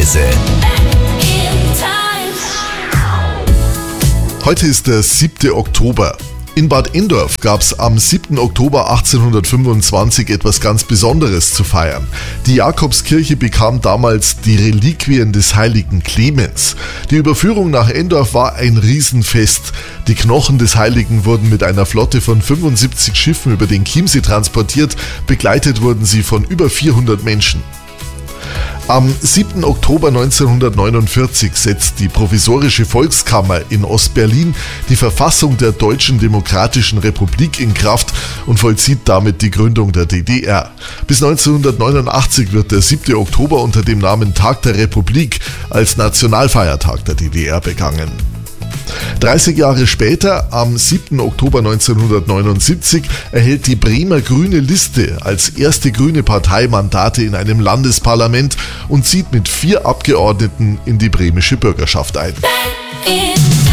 Reise. Heute ist der 7. Oktober. In Bad Endorf gab es am 7. Oktober 1825 etwas ganz Besonderes zu feiern. Die Jakobskirche bekam damals die Reliquien des heiligen Clemens. Die Überführung nach Endorf war ein Riesenfest. Die Knochen des Heiligen wurden mit einer Flotte von 75 Schiffen über den Chiemsee transportiert. Begleitet wurden sie von über 400 Menschen. Am 7. Oktober 1949 setzt die Provisorische Volkskammer in Ostberlin die Verfassung der Deutschen Demokratischen Republik in Kraft und vollzieht damit die Gründung der DDR. Bis 1989 wird der 7. Oktober unter dem Namen Tag der Republik als Nationalfeiertag der DDR begangen. 30 Jahre später, am 7. Oktober 1979, erhält die Bremer Grüne Liste als erste grüne Partei Mandate in einem Landesparlament und zieht mit 4 Abgeordneten in die bremische Bürgerschaft ein.